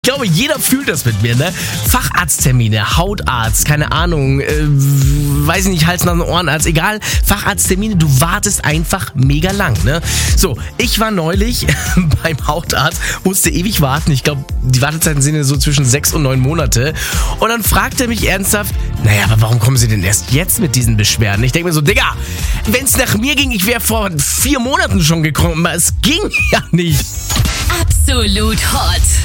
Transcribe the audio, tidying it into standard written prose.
Ich glaube, jeder fühlt das mit mir, ne? Facharzttermine, Hautarzt, keine Ahnung, weiß ich nicht, Hals, Nasen, Ohrenarzt, egal. Facharzttermine, du wartest einfach mega lang, ne? So, ich war neulich beim Hautarzt, musste ewig warten. Ich glaube, die Wartezeiten sind ja so zwischen 6 und 9 Monate. Und dann fragt er mich ernsthaft, naja, aber warum kommen Sie denn erst jetzt mit diesen Beschwerden? Ich denke mir so, Digga, wenn es nach mir ging, ich wäre vor 4 Monaten schon gekommen, aber es ging ja nicht. Absolut Hot.